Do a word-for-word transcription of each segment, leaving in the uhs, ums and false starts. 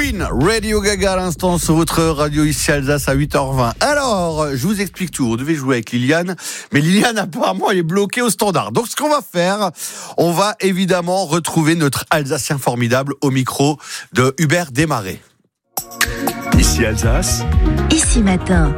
Queen, Radio Gaga à l'instant sur votre radio ici Alsace à huit heures vingt. Alors, je vous explique tout. On devait jouer avec Liliane, mais Liliane apparemment elle est bloquée au standard. Donc ce qu'on va faire, on va évidemment retrouver notre Alsacien formidable au micro de Hubert Desmarais. Ici Alsace. Ici matin.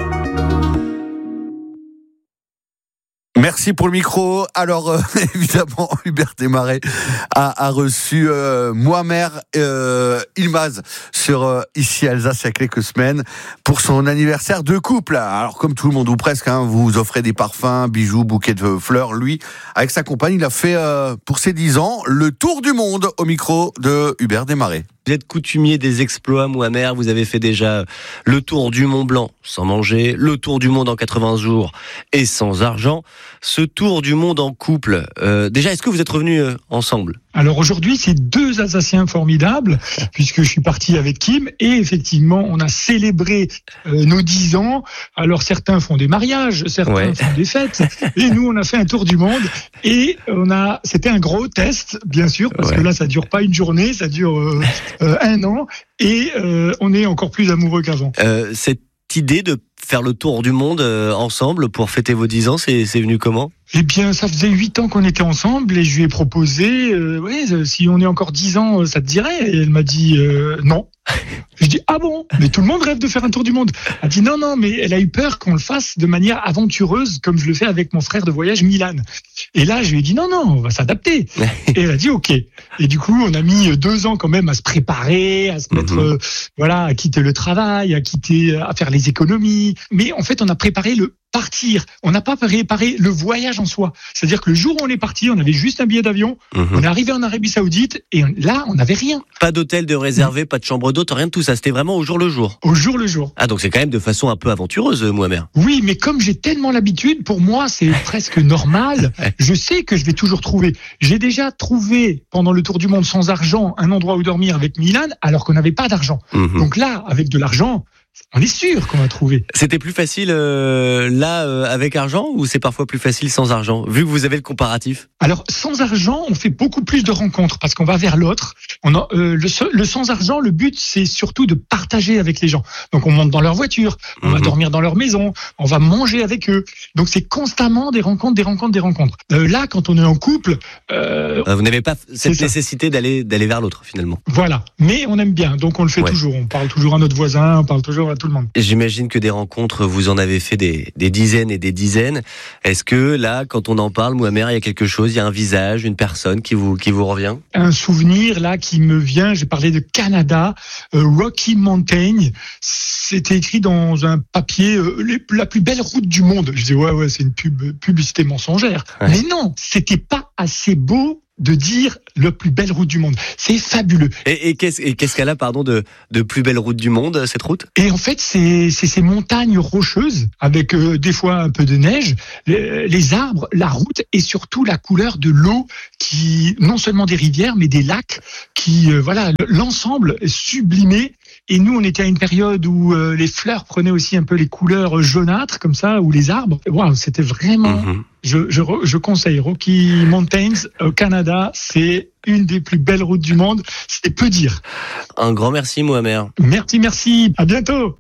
Merci pour le micro. Alors, euh, évidemment, Hubert Desmarais a, a reçu euh, Mohamed euh, Ilmaz sur euh, Ici Alsace il y a quelques semaines pour son anniversaire de couple. Alors, comme tout le monde ou presque, hein, vous offrez des parfums, bijoux, bouquets de fleurs. Lui, avec sa compagne, il a fait euh, pour ses dix ans le tour du monde au micro de Hubert Desmarais. Vous êtes coutumier des exploits, Mohamed. Vous avez fait déjà le tour du Mont Blanc sans manger, le tour du monde en quatre-vingts jours et sans argent. Ce tour du monde en couple, euh, déjà, est-ce que vous êtes revenus euh, ensemble ? Alors aujourd'hui, c'est deux Alsaciens formidables, puisque je suis parti avec Kim, et effectivement, on a célébré euh, nos dix ans. Alors certains font des mariages, certains ouais. font des fêtes, et nous, on a fait un tour du monde, et on a, c'était un gros test, bien sûr, parce ouais. que là, ça dure pas une journée, ça dure euh, euh, un an, et euh, on est encore plus amoureux qu'avant. Euh, cette idée de faire le tour du monde euh, ensemble pour fêter vos dix ans, c'est, c'est venu comment ? Eh bien, ça faisait huit ans qu'on était ensemble et je lui ai proposé, euh, ouais, si on est encore dix ans, ça te dirait ? Et elle m'a dit euh, non. Je dis ah bon ? Mais tout le monde rêve de faire un tour du monde. Elle a dit non, non, mais elle a eu peur qu'on le fasse de manière aventureuse, comme je le fais avec mon frère de voyage Milan. Et là, je lui ai dit non, non, on va s'adapter. Et elle a dit ok. Et du coup, on a mis deux ans quand même à se préparer, à se mettre, mm-hmm. euh, voilà, à quitter le travail, à quitter, à faire les économies. Mais en fait, on a préparé le partir. On n'a pas préparé le voyage en soi. C'est-à-dire que le jour où on est parti, on avait juste un billet d'avion, mmh. on est arrivé en Arabie Saoudite et là, on n'avait rien. Pas d'hôtel de réservé, mmh. pas de chambre d'hôte, rien de tout ça. C'était vraiment au jour le jour. Au jour le jour. Ah, donc c'est quand même de façon un peu aventureuse, Mohamed. Oui, mais comme j'ai tellement l'habitude, pour moi, c'est presque normal. Je sais que je vais toujours trouver. J'ai déjà trouvé, pendant le tour du monde sans argent, un endroit où dormir avec Milan, alors qu'on n'avait pas d'argent. Mmh. Donc là, avec de l'argent, on est sûr qu'on va trouver. C'était plus facile euh, là euh, avec argent ou c'est parfois plus facile sans argent, vu que vous avez le comparatif ? Alors sans argent, on fait beaucoup plus de rencontres parce qu'on va vers l'autre. On a, euh, le, le sans argent, le but c'est surtout de partager avec les gens. Donc on monte dans leur voiture, on mmh. va dormir dans leur maison, on va manger avec eux. Donc c'est constamment des rencontres, des rencontres, des rencontres. Euh, là, quand on est en couple, euh, vous n'avez pas cette nécessité d'aller d'aller vers l'autre finalement. Voilà, mais on aime bien, donc on le fait ouais. toujours. On parle toujours à notre voisin, on parle toujours à tout le monde. J'imagine que des rencontres, vous en avez fait des, des dizaines et des dizaines. Est-ce que là, quand on en parle, Mohamed, il y a quelque chose, il y a un visage, une personne qui vous qui vous revient ? Un souvenir là qui me vient. J'ai parlé de Canada, euh, Rocky Mountain. C'était écrit dans un papier euh, les, la plus belle route du monde. Je dis ouais ouais, c'est une pub, publicité mensongère. Ouais. Mais non, c'était pas assez beau de dire la plus belle route du monde. C'est fabuleux. Et, et, qu'est-ce, et qu'est-ce qu'elle a, pardon, de, de plus belle route du monde, cette route ? Et en fait, c'est, c'est ces montagnes rocheuses, avec euh, des fois un peu de neige, les, les arbres, la route, et surtout la couleur de l'eau, qui, non seulement des rivières, mais des lacs, qui, euh, voilà, l'ensemble est sublimé. Et nous, on était à une période où euh, les fleurs prenaient aussi un peu les couleurs jaunâtres, comme ça, ou les arbres. Waouh, c'était vraiment... Mm-hmm. Je, je, je conseille Rocky Mountains au Canada. C'est une des plus belles routes du monde. C'est peu dire. Un grand merci, Mohamed. Merci, merci. À bientôt.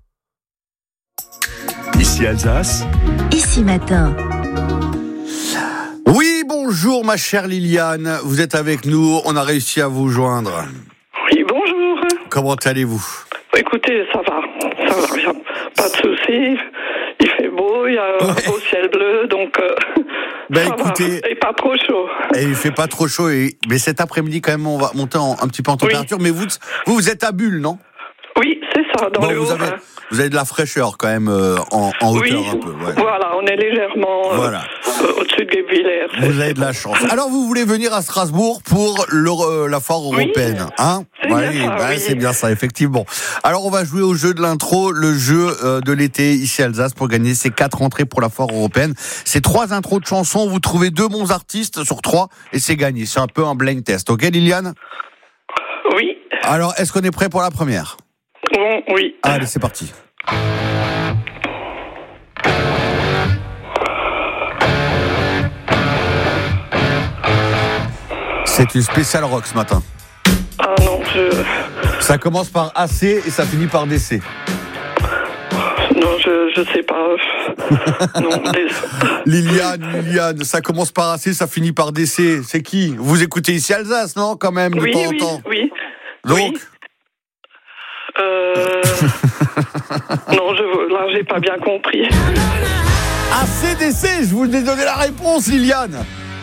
Ici Alsace. Ici matin. Oui, bonjour ma chère Liliane. Vous êtes avec nous. On a réussi à vous joindre. Oui, bonjour. Comment allez-vous ? Écoutez, ça va. Ça va bien. Pas de soucis. Il fait beau, il y a un ouais. beau ciel bleu, donc euh, ben ça écoutez, va. Et pas trop chaud. Et il fait pas trop chaud, et, mais cet après-midi quand même on va monter en, un petit peu en température, oui. mais vous, vous, vous êtes à Bulle, non ? Oui, c'est ça, dans bon, le vous haut. Avez, vous avez de la fraîcheur quand même euh, en, en hauteur oui, un peu. Ouais. Voilà, on est légèrement euh, voilà. euh, au-dessus de Guebwiller. Vous avez de la chance. Alors vous voulez venir à Strasbourg pour le, euh, la foire européenne, oui, hein ? C'est, ouais, bien ça, bah, oui. c'est bien ça, effectivement. Alors on va jouer au jeu de l'intro, le jeu euh, de l'été ici à Alsace pour gagner ces quatre entrées pour la foire européenne. C'est trois intros de chansons, vous trouvez deux bons artistes sur trois et c'est gagné. C'est un peu un blind test, ok Liliane ? Oui. Alors est-ce qu'on est prêt pour la première ? Bon, oui. Allez, c'est parti. C'est une spéciale rock ce matin. Ah non, je... Ça commence par A C et ça finit par D C. Non, je je sais pas. Non, des... Liliane, Liliane, ça commence par A C, ça finit par D C. C'est qui? Vous écoutez ici Alsace, non? Quand même, de oui, temps en oui, temps. oui. Donc oui. Euh... non, je là, j'ai pas bien compris. A C D C, je vous ai donné la réponse, Liliane.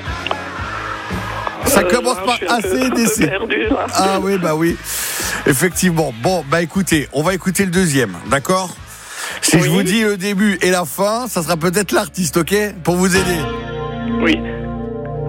Ça Euh, commence là, par je suis un A peu- C un D peu C. perdu, là. Ah oui, bah oui. Effectivement. Bon, bah écoutez, on va écouter le deuxième, d'accord? Si Oui. je vous dis le début et la fin, ça sera peut-être l'artiste, ok? Pour vous aider. Oui.